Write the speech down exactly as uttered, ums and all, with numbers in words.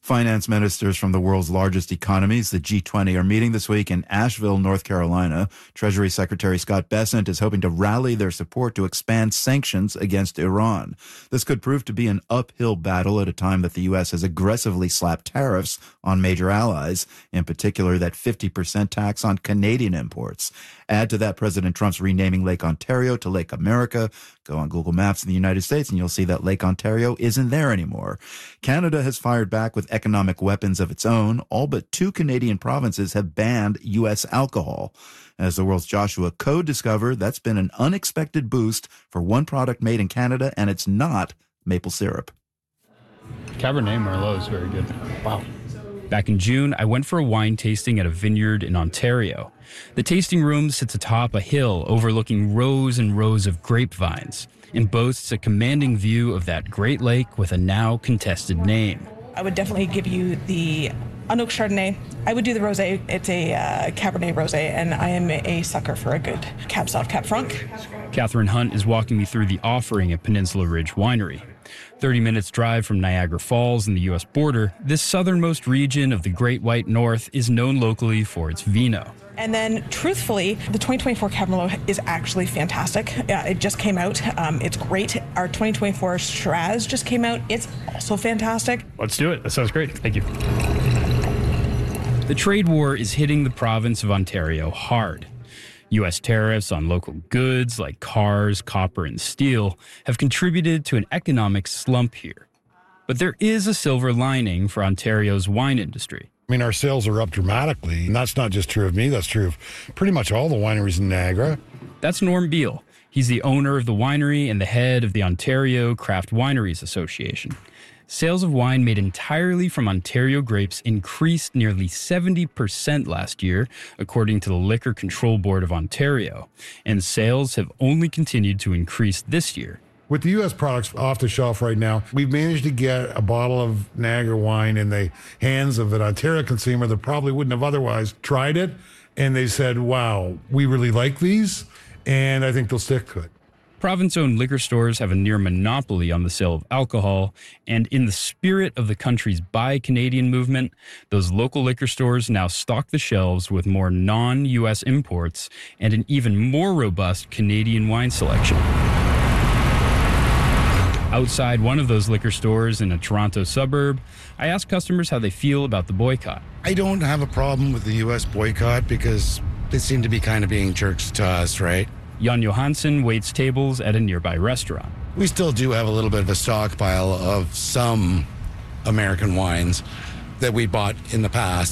Finance ministers from the world's largest economies, the G twenty, are meeting this week in Asheville, North Carolina. Treasury Secretary Scott Bessent is hoping to rally their support to expand sanctions against Iran. This could prove to be an uphill battle at a time that the U S has aggressively slapped tariffs on major allies, in particular that fifty percent tax on Canadian imports. Add to that President Trump's renaming Lake Ontario to Lake America. Go on Google Maps in the United States and you'll see that Lake Ontario isn't there anymore. Canada has fired back with economic weapons of its own. All but two Canadian provinces have banned U S alcohol. As the world's Joshua Code discovered, that's been an unexpected boost for one product made in Canada, and it's not maple syrup. Cabernet Merlot is very good. Wow. Back in June, I went for a wine tasting at a vineyard in Ontario. The tasting room sits atop a hill overlooking rows and rows of grapevines and boasts a commanding view of that Great Lake with a now contested name. I would definitely give you the Anouk Chardonnay. I would do the rosé. It's a uh, Cabernet rosé, and I am a sucker for a good Cab Sauv Cab Franc. Catherine Hunt is walking me through the offering at Peninsula Ridge Winery. thirty minutes drive from Niagara Falls and the U S border, this southernmost region of the Great White North is known locally for its vino. And then, truthfully, the twenty twenty-four Cab Merlot is actually fantastic. Yeah, it just came out. Um, it's great. Our twenty twenty-four Shiraz just came out. It's also fantastic. Let's do it. That sounds great. Thank you. The trade war is hitting the province of Ontario hard. U S tariffs on local goods like cars, copper, and steel have contributed to an economic slump here. But there is a silver lining for Ontario's wine industry. I mean, our sales are up dramatically, and that's not just true of me, that's true of pretty much all the wineries in Niagara. That's Norm Beal. He's the owner of the winery and the head of the Ontario Craft Wineries Association. Sales of wine made entirely from Ontario grapes increased nearly seventy percent last year, according to the Liquor Control Board of Ontario, and sales have only continued to increase this year. With the U S products off the shelf right now, we've managed to get a bottle of Niagara wine in the hands of an Ontario consumer that probably wouldn't have otherwise tried it, and they said, wow, we really like these, and I think they'll stick to it. Province-owned liquor stores have a near monopoly on the sale of alcohol, and in the spirit of the country's Buy Canadian movement, those local liquor stores now stock the shelves with more non-U S imports and an even more robust Canadian wine selection. Outside one of those liquor stores in a Toronto suburb, I asked customers how they feel about the boycott. I don't have a problem with the U S boycott because they seem to be kind of being jerks to us, right? Jan Johansson waits tables at a nearby restaurant. We still do have a little bit of a stockpile of some American wines that we bought in the past.